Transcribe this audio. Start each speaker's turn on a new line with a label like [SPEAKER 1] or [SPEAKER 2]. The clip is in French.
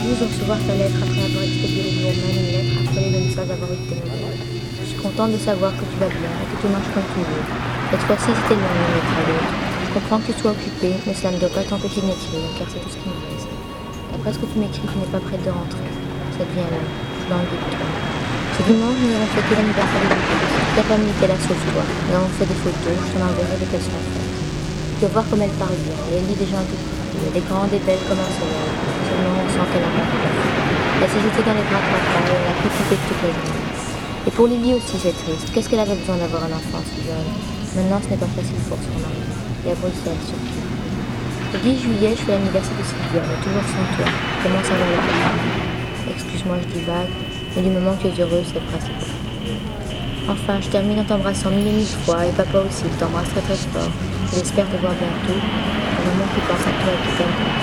[SPEAKER 1] 12 de recevoir ta lettre après avoir expédié le jour même une lettre affolée de ne pas avoir eu de tes nouvelles. Je suis contente de savoir que tu vas bien et que tout marche comme tu veux. Cette fois-ci, c'était loin d'une lettre à l'autre. Je comprends que tu sois occupé, mais cela ne doit pas t'empêcher de m'écrire, car c'est tout ce qui me reste. D'après ce que tu m'écris, tu n'es pas prête de rentrer. Ça devient long. Je suis dans le doute, toi. Ce dimanche, nous avons fêté l'anniversaire de Lucas. Toute la famille était là sauf toi. Nous avons fait des photos, je t'en enverrai dès qu'elles sont faites. Tu vas voir comme elle parle bien, et elle lit déjà un peu plus. Elle est grande et belle comme un soleil. Seulement, on sent qu'elle a pas peur. Elle s'est jetée dans les bras de papa et elle a pu quitter toute la journée. Et pour Lily aussi, c'est triste. Qu'est-ce qu'elle avait besoin d'avoir un enfant si jeune? Maintenant, ce n'est pas facile pour son mari. Et à Bruxelles, surtout. Le 10 juillet, je fais l'anniversaire de Sylvia, mais toujours sans toi. Comment ça va le faire? Excuse-moi, je divague, mais du moment que tu es heureuse, c'est le principal. Enfin, je termine en t'embrassant mille et mille fois, et papa aussi, il t'embrasse très très fort. J'espère te voir bientôt, un moment qui pense à toi et qui t'aime.